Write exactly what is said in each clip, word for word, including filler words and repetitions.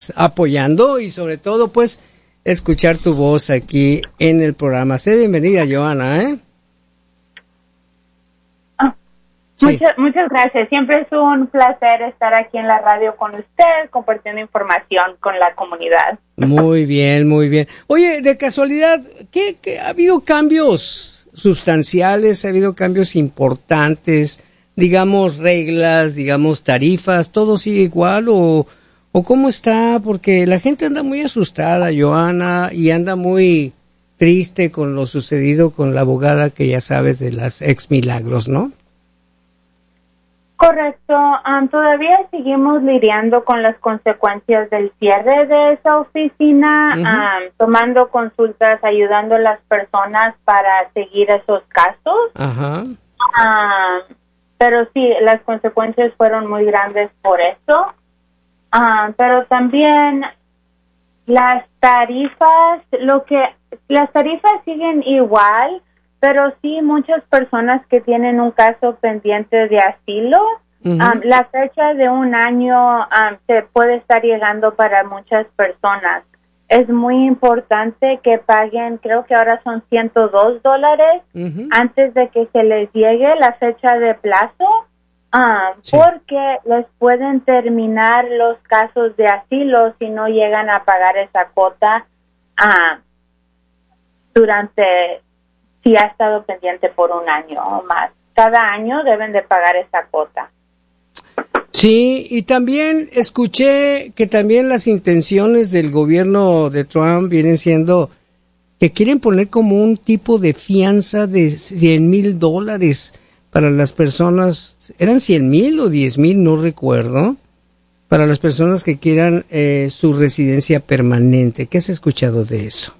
apoyando y sobre todo pues escuchar tu voz aquí en el programa. Sé bienvenida, Johanna, ¿eh? Oh, sí. muchas, muchas gracias. Siempre es un placer estar aquí en la radio con usted, compartiendo información con la comunidad. Muy bien, muy bien. Oye, de casualidad, ¿qué, qué ha habido cambios sustanciales? ¿Ha habido cambios importantes? Digamos, reglas, digamos, tarifas, ¿todo sigue igual o, o cómo está? Porque la gente anda muy asustada, Johanna, y anda muy triste con lo sucedido con la abogada que ya sabes de las ex Milagros, ¿no? Correcto. Um, todavía seguimos lidiando con las consecuencias del cierre de esa oficina, uh-huh. um, tomando consultas, ayudando a las personas para seguir esos casos. Ajá. Uh-huh. Um, Pero sí, las consecuencias fueron muy grandes por eso. Uh, pero también las tarifas, lo que las tarifas siguen igual, pero sí muchas personas que tienen un caso pendiente de asilo, uh-huh. um, la fecha de un año um, se puede estar llegando para muchas personas. Es muy importante que paguen, creo que ahora son ciento dos dólares uh-huh. antes de que se les llegue la fecha de plazo, uh, sí. porque les pueden terminar los casos de asilo si no llegan a pagar esa cuota uh, durante, si ha estado pendiente por un año o más. Cada año deben de pagar esa cuota. Sí, y también escuché que también las intenciones del gobierno de Trump vienen siendo que quieren poner como un tipo de fianza de cien mil dólares para las personas, ¿eran cien mil o diez mil? No recuerdo, para las personas que quieran eh, su residencia permanente. ¿Qué has escuchado de eso?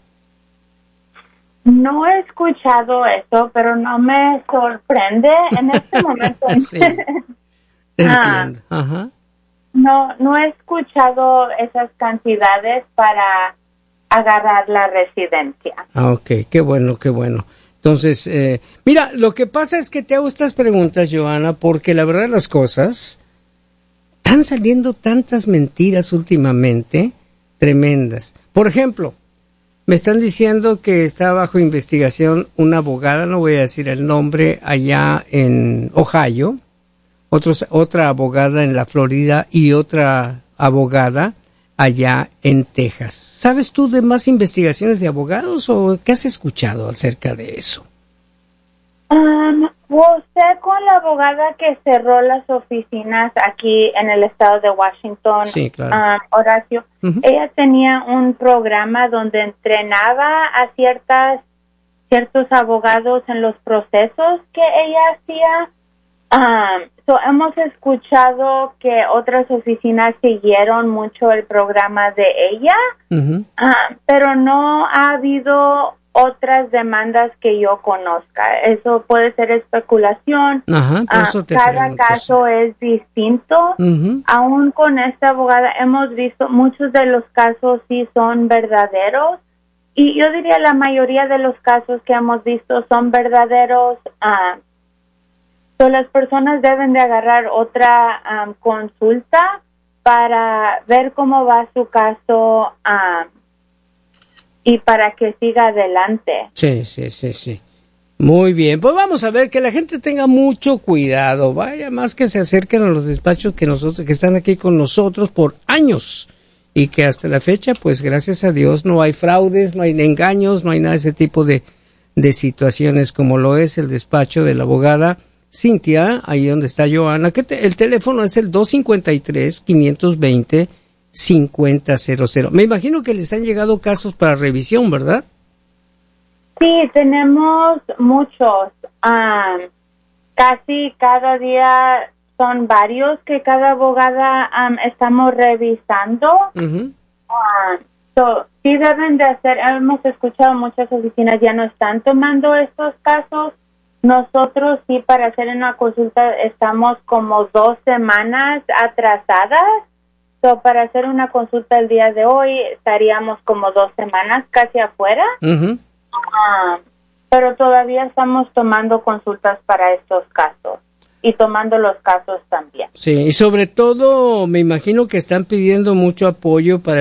No he escuchado eso, pero no me sorprende en este momento. Sí. Entiendo. Ah, Ajá. No, no he escuchado esas cantidades para agarrar la residencia. Ah, ok, qué bueno, qué bueno. Entonces, eh, mira, lo que pasa es que te hago estas preguntas, Johanna, porque la verdad de las cosas, están saliendo tantas mentiras últimamente, tremendas. Por ejemplo, me están diciendo que está bajo investigación una abogada, no voy a decir el nombre, allá en Ohio, Otros, otra abogada en la Florida y otra abogada allá en Texas. ¿Sabes tú de más investigaciones de abogados o qué has escuchado acerca de eso? Um, pues sé con la abogada que cerró las oficinas aquí en el estado de Washington, sí, claro. um, Horacio. Uh-huh. Ella tenía un programa donde entrenaba a ciertas ciertos abogados en los procesos que ella hacía. Um, so hemos escuchado que otras oficinas siguieron mucho el programa de ella, uh-huh. uh, pero no ha habido otras demandas que yo conozca. Eso puede ser especulación. Ajá, por eso te uh, cada pregunto, caso sí. es distinto. Uh-huh. Aún con esta abogada hemos visto muchos de los casos sí son verdaderos. Y yo diría la mayoría de los casos que hemos visto son verdaderos. Uh, So, las personas deben de agarrar otra um, consulta para ver cómo va su caso um, y para que siga adelante. Sí, sí, sí, sí. Muy bien, pues vamos a ver que la gente tenga mucho cuidado, vaya más que se acerquen a los despachos que nosotros, que están aquí con nosotros por años y que hasta la fecha, pues gracias a Dios no hay fraudes, no hay engaños, no hay nada de ese tipo de, de situaciones como lo es el despacho de la abogada Cintia, ahí donde está Johanna, que te, el teléfono es el dos cinco tres, quinientos veinte, cincuenta cero cero. Me imagino que les han llegado casos para revisión, ¿verdad? Sí, tenemos muchos. Um, casi cada día son varios que cada abogada um, estamos revisando. Uh-huh. Um, so, sí deben de hacer, hemos escuchado muchas oficinas ya no están tomando estos casos. Nosotros sí, para hacer una consulta estamos como dos semanas atrasadas. So, para hacer una consulta el día de hoy estaríamos como dos semanas casi afuera. Uh-huh. Uh, pero todavía estamos tomando consultas para estos casos. y tomando los casos también. Sí, y sobre todo me imagino que están pidiendo mucho apoyo para